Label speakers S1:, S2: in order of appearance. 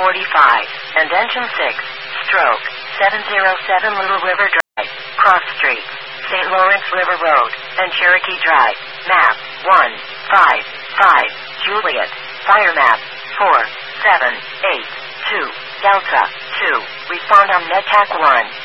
S1: and engine 6, stroke, 707 Little River Drive, Cross Street, St. Lawrence River Road, and Cherokee Drive, map, 155, Juliet, fire map, 4782, Delta, 2, respond on NetTAC 1.